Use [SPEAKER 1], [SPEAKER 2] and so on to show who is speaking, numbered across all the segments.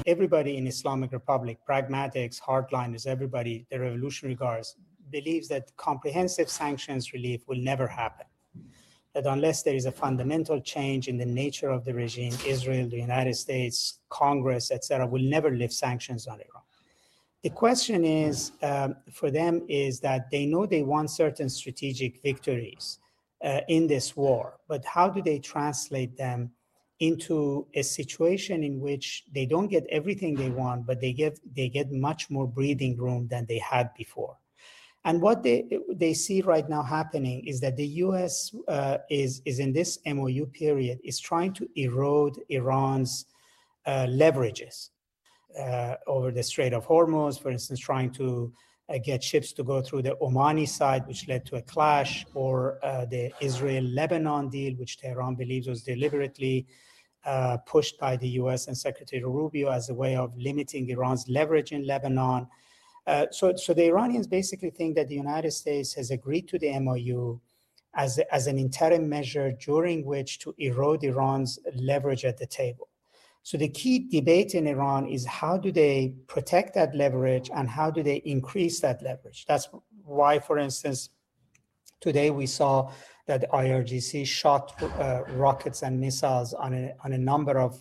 [SPEAKER 1] everybody in Islamic Republic, pragmatics, hardliners, everybody, the Revolutionary Guards, believes that comprehensive sanctions relief will never happen. That unless there is a fundamental change in the nature of the regime, Israel, the United States, Congress, etc., will never lift sanctions on Iran. The question is, for them, is that they know they want certain strategic victories in this war, but how do they translate them into a situation in which they don't get everything they want, but they get much more breathing room than they had before? And what they see right now happening is that the U.S. is in this MOU period is trying to erode Iran's leverages over the Strait of Hormuz, for instance, trying to get ships to go through the Omani side, which led to a clash, or the Israel-Lebanon deal, which Tehran believes was deliberately pushed by the U.S. and Secretary Rubio as a way of limiting Iran's leverage in Lebanon. So the Iranians basically think that the United States has agreed to the MOU as an interim measure during which to erode Iran's leverage at the table. So the key debate in Iran is how do they protect that leverage and how do they increase that leverage? That's why, for instance, today we saw that the IRGC shot rockets and missiles on a number of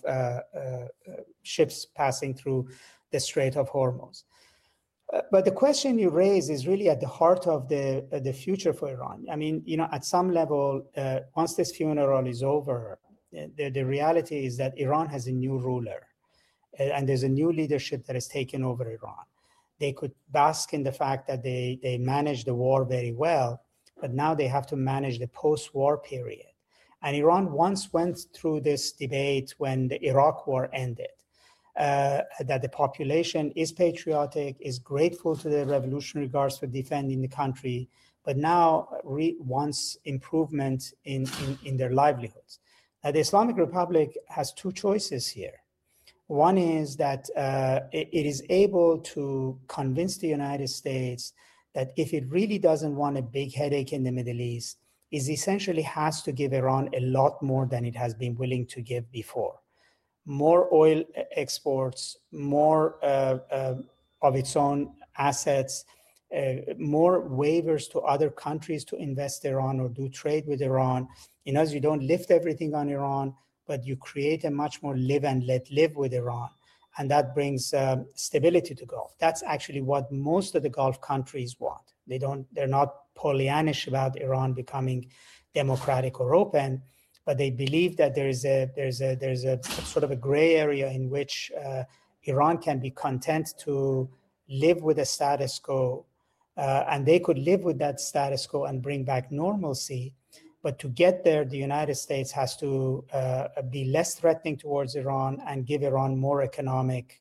[SPEAKER 1] ships passing through the Strait of Hormuz. But the question you raise is really at the heart of the future for Iran. I mean, at some level, once this funeral is over, the reality is that Iran has a new ruler, and there's a new leadership that has taken over Iran. They could bask in the fact that they managed the war very well, but now they have to manage the post-war period. And Iran once went through this debate when the Iraq war ended. That the population is patriotic, is grateful to the Revolutionary Guards for defending the country, but now wants improvement in their livelihoods. Now, the Islamic Republic has two choices here. One is that it is able to convince the United States that if it really doesn't want a big headache in the Middle East, it essentially has to give Iran a lot more than it has been willing to give before. More oil exports, more of its own assets, more waivers to other countries to invest in Iran or do trade with Iran. You don't lift everything on Iran, but you create a much more live and let live with Iran. And that brings stability to Gulf. That's actually what most of the Gulf countries want. They're not Pollyannish about Iran becoming democratic or open, but they believe that there's a sort of a gray area in which Iran can be content to live with a status quo, and they could live with that status quo and bring back normalcy. But to get there, the United States has to be less threatening towards Iran and give Iran more economic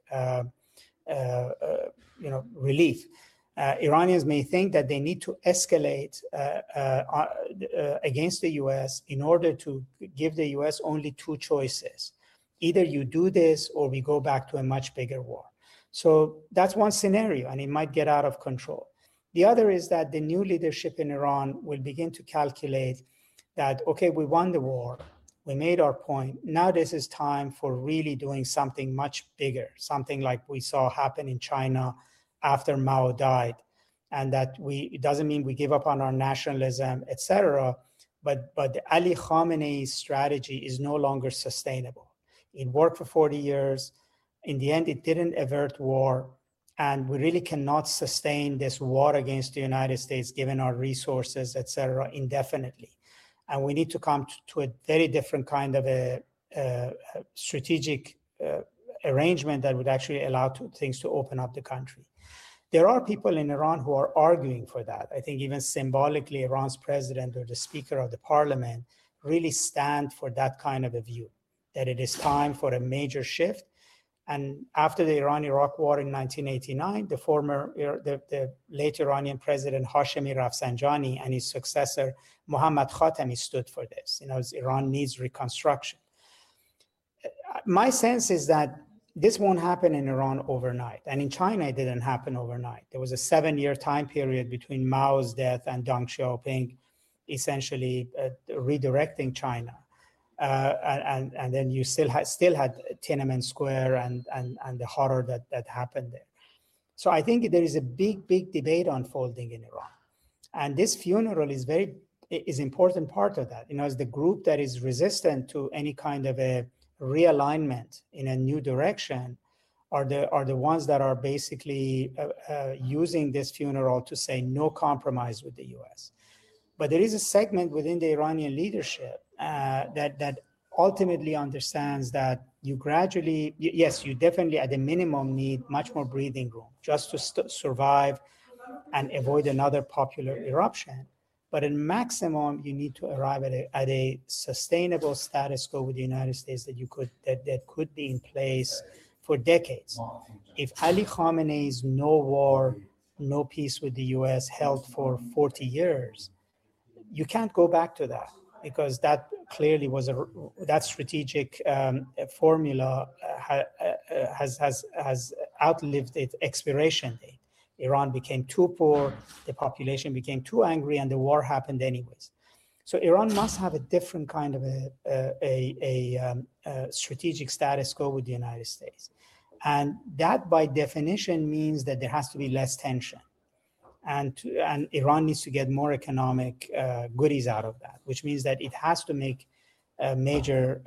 [SPEAKER 1] relief. Iranians may think that they need to escalate against the U.S. in order to give the U.S. only two choices. Either you do this or we go back to a much bigger war. So that's one scenario, and it might get out of control. The other is that the new leadership in Iran will begin to calculate that, okay, we won the war, we made our point, now this is time for really doing something much bigger, something like we saw happen in China after Mao died, and that it doesn't mean we give up on our nationalism, etc. But the Ali Khamenei strategy is no longer sustainable. It worked for 40 years. In the end, it didn't avert war, and we really cannot sustain this war against the United States, given our resources, etc., indefinitely. And we need to come to a very different kind of a strategic arrangement that would actually allow things to open up the country. There are people in Iran who are arguing for that. I think even symbolically, Iran's president or the speaker of the parliament really stand for that kind of a view, that it is time for a major shift. And after the Iran-Iraq war in 1989, the late Iranian president Hashemi Rafsanjani and his successor Mohammad Khatami stood for this. Iran needs reconstruction. My sense is that this won't happen in Iran overnight. And in China, it didn't happen overnight. There was a 7-year time period between Mao's death and Deng Xiaoping essentially redirecting China. And then you still had Tiananmen Square and the horror that happened there. So I think there is a big debate unfolding in Iran, and this funeral is important part of that. As the group that is resistant to any kind of a realignment in a new direction are the ones that are basically using this funeral to say no compromise with the U.S. But there is a segment within the Iranian leadership that ultimately understands that you definitely at the minimum need much more breathing room just to survive and avoid another popular eruption. But in maximum, you need to arrive at a sustainable status quo with the United States that could be in place for decades. If Ali Khamenei's no war, no peace with the U.S. held for 40 years, you can't go back to that, because that clearly was that strategic formula has outlived its expiration date. Iran became too poor, the population became too angry, and the war happened anyways. So Iran must have a different kind of a strategic status quo with the United States. And that by definition means that there has to be less tension. And Iran needs to get more economic goodies out of that, which means that it has to make major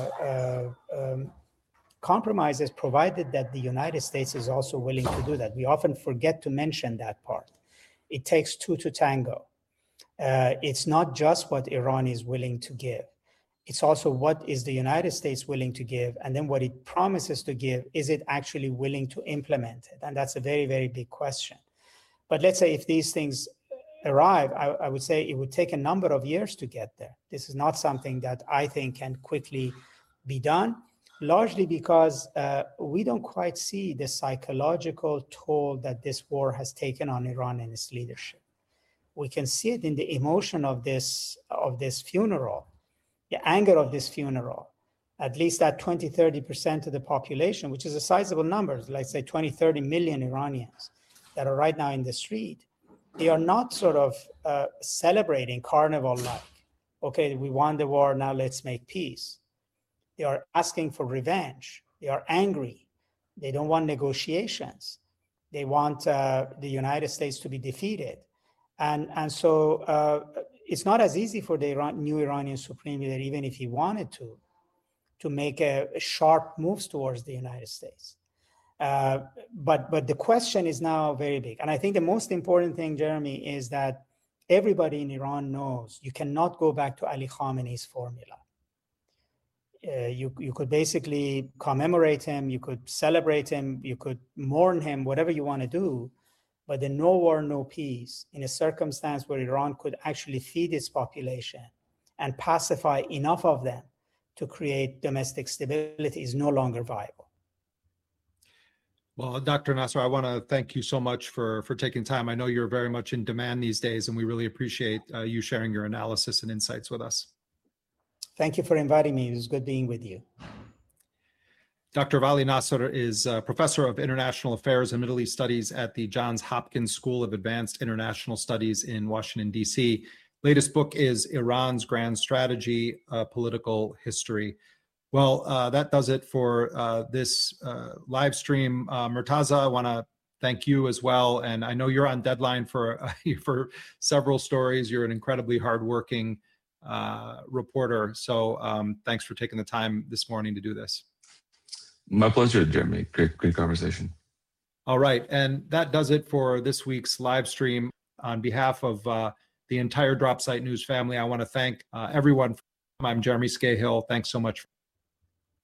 [SPEAKER 1] compromises, provided that the United States is also willing to do that. We often forget to mention that part. It takes two to tango. It's not just what Iran is willing to give. It's also what is the United States willing to give, and then what it promises to give, is it actually willing to implement it? And that's a very, very big question. But let's say if these things arrive, I would say it would take a number of years to get there. This is not something that I think can quickly be done, largely because we don't quite see the psychological toll that this war has taken on Iran and its leadership. We can see it in the emotion of this funeral, the anger of this funeral. At least that 20-30% of the population, which is a sizable number, like say 20-30 million Iranians that are right now in the street, they are not sort of celebrating carnival-like. Okay, we won the war, now let's make peace. They are asking for revenge. They are angry. They don't want negotiations. They want the United States to be defeated. And so it's not as easy for the new Iranian Supreme Leader, even if he wanted to make a sharp moves towards the United States. But the question is now very big. And I think the most important thing, Jeremy, is that everybody in Iran knows you cannot go back to Ali Khamenei's formula. You could basically commemorate him, you could celebrate him, you could mourn him, whatever you want to do, but the no war, no peace in a circumstance where Iran could actually feed its population and pacify enough of them to create domestic stability is no longer viable.
[SPEAKER 2] Well, Dr. Nasser, I want to thank you so much for taking time. I know you're very much in demand these days, and we really appreciate you sharing your analysis and insights with us. Thank you for inviting me. It was good being with you. Dr. Vali Nasser is a professor of international affairs and Middle East studies at the Johns Hopkins School of Advanced International Studies in Washington, D.C. Latest book is Iran's Grand Strategy, Political History. Well, that does it for this live stream. Murtaza, I want to thank you as well. And I know you're on deadline for several stories. You're an incredibly hardworking reporter. So thanks for taking the time this morning to do this.
[SPEAKER 3] My pleasure, Jeremy. Great conversation.
[SPEAKER 2] All right. And that does it for this week's live stream. On behalf of the entire DropSite News family, I want to thank everyone. I'm Jeremy Scahill. Thanks so much.